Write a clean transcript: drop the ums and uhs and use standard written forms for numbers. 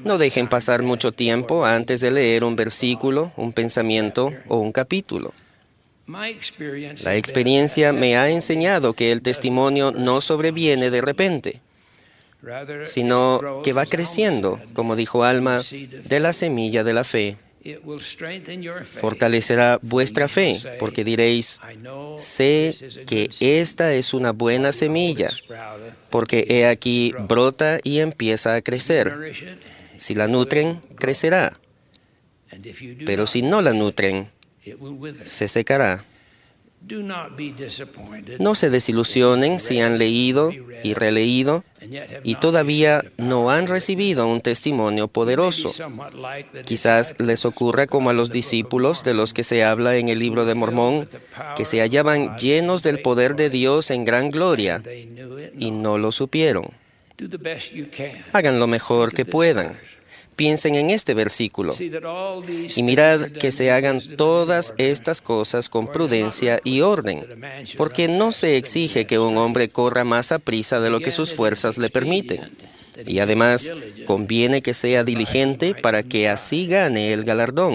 No dejen pasar mucho tiempo antes de leer un versículo, un pensamiento o un capítulo. La experiencia me ha enseñado que el testimonio no sobreviene de repente, sino que va creciendo, como dijo Alma, de la semilla de la fe. Fortalecerá vuestra fe, porque diréis, sé que esta es una buena semilla, porque he aquí brota y empieza a crecer. Si la nutren, crecerá, pero si no la nutren, se secará. No se desilusionen si han leído y releído y todavía no han recibido un testimonio poderoso. Quizás les ocurra como a los discípulos de los que se habla en el libro de Mormón, que se hallaban llenos del poder de Dios en gran gloria y no lo supieron. Hagan lo mejor que puedan. Piensen en este versículo y mirad que se hagan todas estas cosas con prudencia y orden, porque no se exige que un hombre corra más aprisa de lo que sus fuerzas le permiten. Y además, conviene que sea diligente para que así gane el galardón.